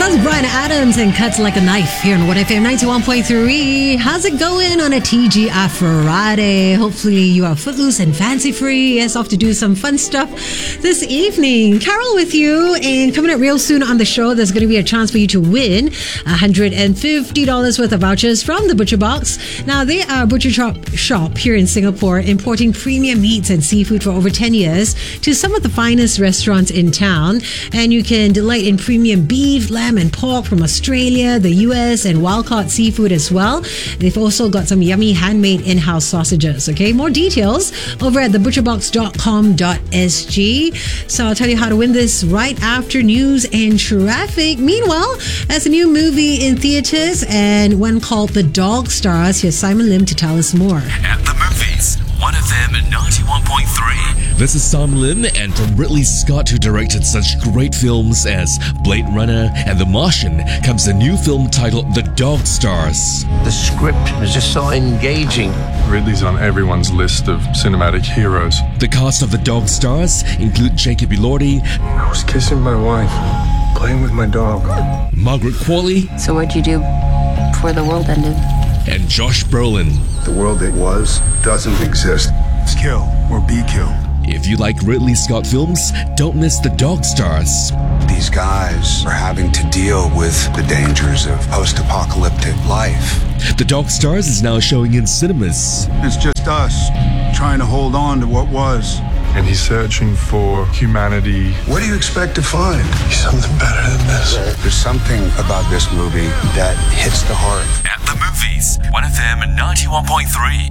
That's Bryan Adams and Cuts Like a Knife here on 1FM 91.3. How's it going on a TGI Friday? Hopefully you are footloose and fancy free. Yes, off to do some fun stuff this evening. Carol with you, and coming up real soon on the show, there's going to be a chance for you to win $150 worth of vouchers from the Butcher Box. Now, they are a butcher shop here in Singapore, importing premium meats and seafood for over 10 years to some of the finest restaurants in town. And you can delight in premium beef, lamb and pork from Australia, the US, and wild-caught seafood as well. They've also got some yummy handmade in-house sausages. Okay, more details over at thebutcherbox.com.sg. So I'll tell you how to win this right after news and traffic. Meanwhile, there's a new movie in theaters and one called The Dog Stars. Here's Simon Lim to tell us more. At the movies, 1FM 91.3. This is Simon Lim, and from Ridley Scott, who directed such great films as Blade Runner and The Martian, comes a new film titled The Dog Stars. The script is just so engaging. Ridley's on everyone's list of cinematic heroes. The cast of The Dog Stars include Jacob Elordi. I was kissing my wife, playing with my dog. Margaret Qualley. So what'd you do before the world ended? And Josh Brolin. The world that was doesn't exist. It's kill or be killed. If you like Ridley Scott films, don't miss The Dog Stars. These guys are having to deal with the dangers of post-apocalyptic life. The Dog Stars is now showing in cinemas. It's just us trying to hold on to what was. And he's searching for humanity. What do you expect to find? Something better than this. There's something about this movie that hits the heart. At the movies, 1FM 91.3.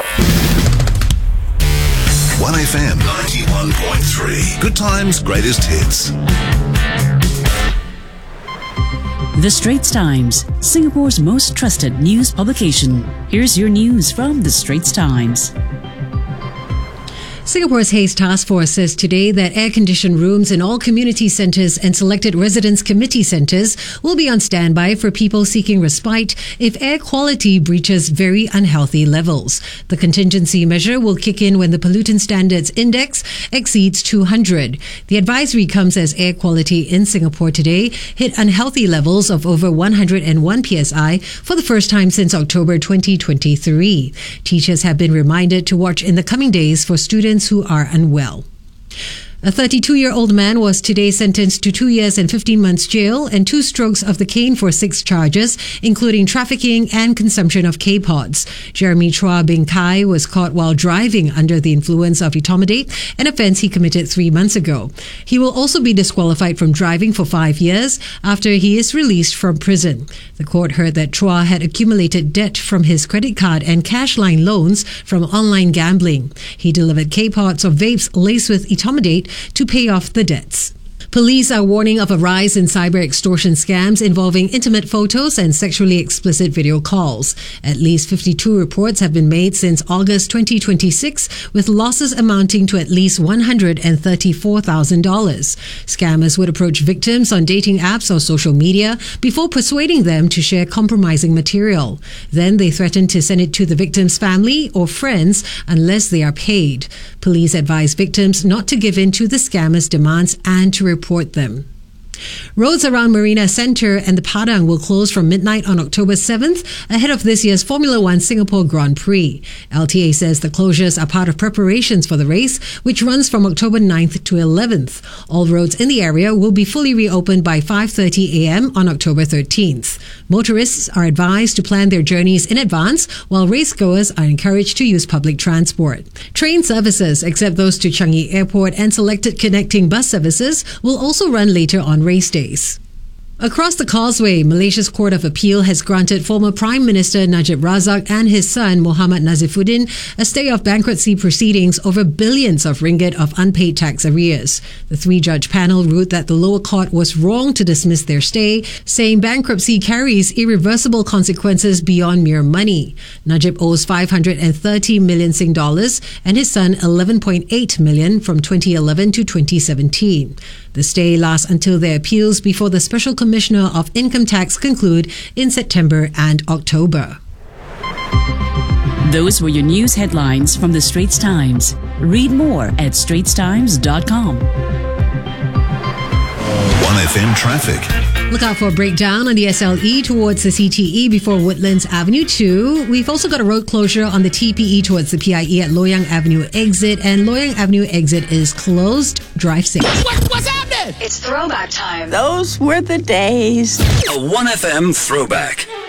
1FM 91.3. Good times, greatest hits. The Straits Times, Singapore's most trusted news publication. Here's your news from The Straits Times. Singapore's Haze Task Force says today that air-conditioned rooms in all community centres and selected residence committee centres will be on standby for people seeking respite if air quality breaches very unhealthy levels. The contingency measure will kick in when the pollutant standards index exceeds 200. The advisory comes as air quality in Singapore today hit unhealthy levels of over 101 psi for the first time since October 2023. Teachers have been reminded to watch in the coming days for students who are unwell. A 32-year-old man was today sentenced to 2 years and 15 months jail and 2 strokes of the cane for 6 charges, including trafficking and consumption of K-pods. Jeremy Chua Bing Kai was caught while driving under the influence of etomidate, an offence he committed 3 months ago. He will also be disqualified from driving for 5 years after he is released from prison. The court heard that Chua had accumulated debt from his credit card and cash line loans from online gambling. He delivered K-pods or vapes laced with etomidate to pay off the debts. Police are warning of a rise in cyber extortion scams involving intimate photos and sexually explicit video calls. At least 52 reports have been made since August 2026, with losses amounting to at least $134,000. Scammers would approach victims on dating apps or social media before persuading them to share compromising material. Then they threaten to send it to the victim's family or friends unless they are paid. Police advise victims not to give in to the scammers' demands and to report them. Roads around Marina Centre and the Padang will close from midnight on October 7th ahead of this year's Formula One Singapore Grand Prix. LTA says the closures are part of preparations for the race, which runs from October 9th to 11th. All roads in the area will be fully reopened by 5:30 a.m. on October 13th. Motorists are advised to plan their journeys in advance, while racegoers are encouraged to use public transport. Train services, except those to Changi Airport and selected connecting bus services, will also run later on race days. Across the causeway, Malaysia's Court of Appeal has granted former Prime Minister Najib Razak and his son Muhammad Nazifuddin a stay of bankruptcy proceedings over billions of ringgit of unpaid tax arrears. The 3-judge panel ruled that the lower court was wrong to dismiss their stay, saying bankruptcy carries irreversible consequences beyond mere money. Najib owes 530 million Sing dollars and his son 11.8 million from 2011 to 2017. The stay lasts until their appeals before the Special Commissioner of Income Tax conclude in September and October. Those were your news headlines from the Straits Times. Read more at straitstimes.com. 1FM traffic. Look out for a breakdown on the SLE towards the CTE before Woodlands Avenue 2. We've also got a road closure on the TPE towards the PIE at Loyang Avenue exit, and Loyang Avenue exit is closed. Drive safe. What's happening? It's throwback time. Those were the days. A 1FM throwback.